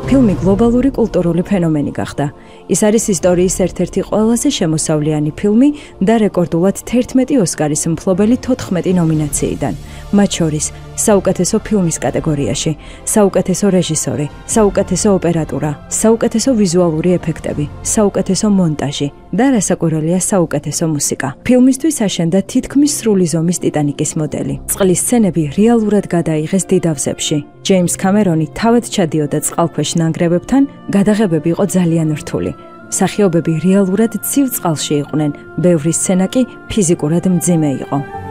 ფილმი გლობალური კულტურული ფენომენი გახდა. ის არის ისტორიის ერთ-ერთი ყველაზე შემოსავლიანი ფილმი და რეკორდულად 11 ოსკარის მფლობელი 14 ნომინაციიდან. მათ შორის საუკეთესო ფილმის კატეგორიაში, საუკეთესო რეჟისორი, საუკეთესო ოპერატურა, საუკეთესო ვიზუალური ეფექტები, საუკეთესო მონტაჟი და რასაკვირველია საუკეთესო მუსიკა. ფილმისთვის აშენდა თითქმის სრული ზომის ტიტანიკის მოდელი. წყლის სცენები რეალურად გადაიღეს დიდავზებში. ჯეიმს კამერონი თავად ჩადიოდა წყალქვეშ ნანგრევებთან, გადაღებები იყო ძალიან რთული. მსახიობები რეალურად ცივ წყალში იყვნენ, ბევრი სცენა კი ფიზიკურად მძიმე იყო.